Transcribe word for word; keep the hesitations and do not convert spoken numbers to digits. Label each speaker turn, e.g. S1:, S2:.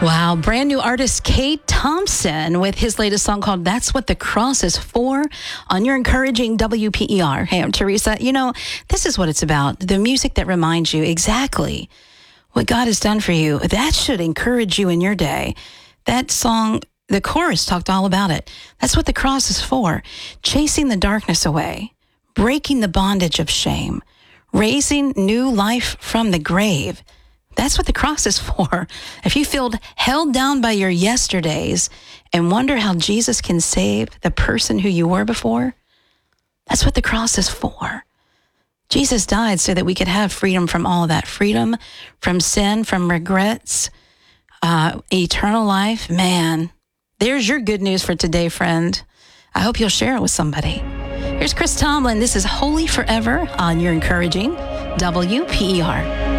S1: Wow, brand new artist Kate Thompson with his latest song called That's What the Cross is For on your encouraging W P E R. Hey, I'm Teresa. You know, this is what it's about. The music that reminds you exactly what God has done for you. That should encourage you in your day. That song, the chorus talked all about it. That's what the cross is for. Chasing the darkness away, breaking the bondage of shame, raising new life from the grave. That's what the cross is for. If you feel held down by your yesterdays and wonder how Jesus can save the person who you were before, that's what the cross is for. Jesus died so that we could have freedom from all of that. Freedom from sin, from regrets, uh, eternal life. Man, there's your good news for today, friend. I hope you'll share it with somebody. Here's Chris Tomlin. This is Holy Forever on your encouraging W P E R.